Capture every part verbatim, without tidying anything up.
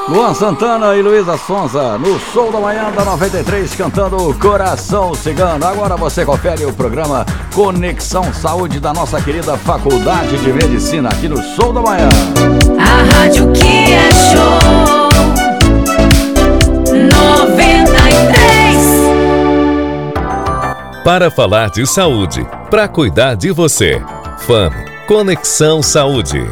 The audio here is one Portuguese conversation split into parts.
Luan Santana e Luísa Sonza no Show da Manhã da noventa e três, cantando Coração Cigano. Agora você confere o programa Conexão Saúde da nossa querida Faculdade de Medicina aqui no Show da Manhã. A rádio que é show noventa e três. Para falar de saúde, para cuidar de você. Fame, Conexão Saúde.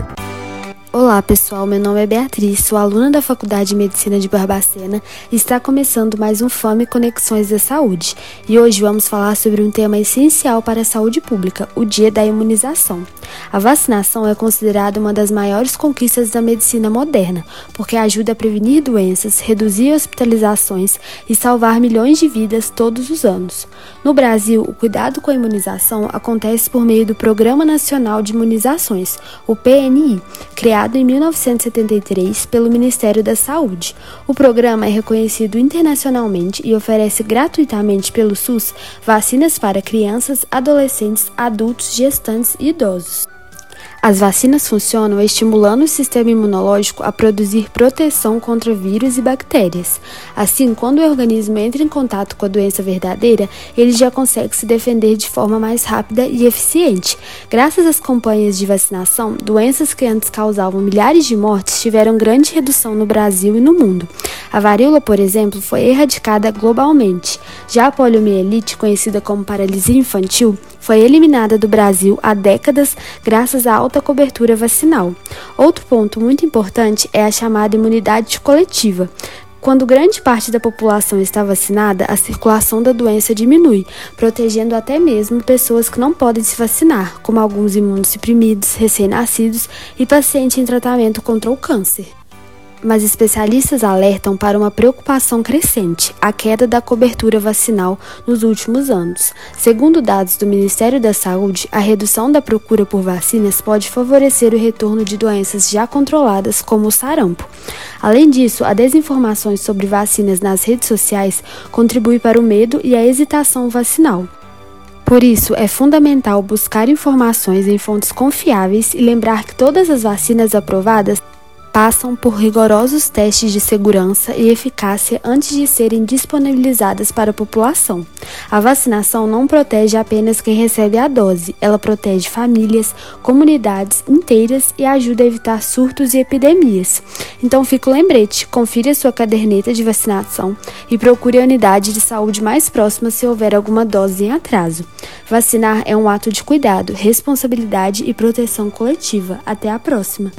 Olá pessoal, meu nome é Beatriz, sou aluna da Faculdade de Medicina de Barbacena e está começando mais um Fame Conexões da Saúde. E hoje vamos falar sobre um tema essencial para a saúde pública, o dia da imunização. A vacinação é considerada uma das maiores conquistas da medicina moderna, porque ajuda a prevenir doenças, reduzir hospitalizações e salvar milhões de vidas todos os anos. No Brasil, o cuidado com a imunização acontece por meio do Programa Nacional de Imunizações, o P N I, criado em mil novecentos e setenta e três pelo Ministério da Saúde. O programa é reconhecido internacionalmente e oferece gratuitamente pelo SUS vacinas para crianças, adolescentes, adultos, gestantes e idosos. As vacinas funcionam estimulando o sistema imunológico a produzir proteção contra vírus e bactérias. Assim, quando o organismo entra em contato com a doença verdadeira, ele já consegue se defender de forma mais rápida e eficiente. Graças às campanhas de vacinação, doenças que antes causavam milhares de mortes tiveram grande redução no Brasil e no mundo. A varíola, por exemplo, foi erradicada globalmente. Já a poliomielite, conhecida como paralisia infantil, foi eliminada do Brasil há décadas graças à alta cobertura vacinal. Outro ponto muito importante é a chamada imunidade coletiva. Quando grande parte da população está vacinada, a circulação da doença diminui, protegendo até mesmo pessoas que não podem se vacinar, como alguns imunossuprimidos, recém-nascidos e pacientes em tratamento contra o câncer. Mas especialistas alertam para uma preocupação crescente, a queda da cobertura vacinal nos últimos anos. Segundo dados do Ministério da Saúde, a redução da procura por vacinas pode favorecer o retorno de doenças já controladas, como o sarampo. Além disso, a desinformação sobre vacinas nas redes sociais contribui para o medo e a hesitação vacinal. Por isso, é fundamental buscar informações em fontes confiáveis e lembrar que todas as vacinas aprovadas passam por rigorosos testes de segurança e eficácia antes de serem disponibilizadas para a população. A vacinação não protege apenas quem recebe a dose, ela protege famílias, comunidades inteiras e ajuda a evitar surtos e epidemias. Então fica o lembrete, confira sua caderneta de vacinação e procure a unidade de saúde mais próxima se houver alguma dose em atraso. Vacinar é um ato de cuidado, responsabilidade e proteção coletiva. Até a próxima!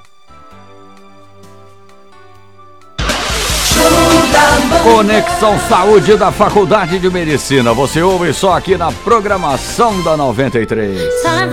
Conexão Saúde da Faculdade de Medicina. Você ouve só aqui na programação da noventa e três.